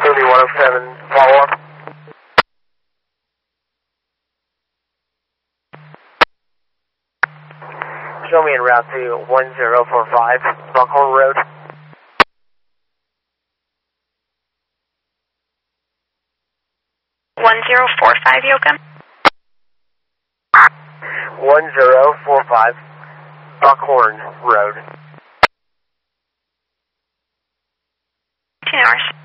3107, follow up. Show me en route to 1045 Buckhorn Road. 1045, Yoakum? 1045 Buckhorn Road. 2 hours.